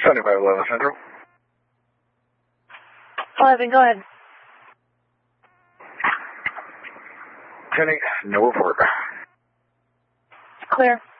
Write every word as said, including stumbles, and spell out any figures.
seventy-five eleven Central. eleven, go ahead. ten eight, no report. Clear.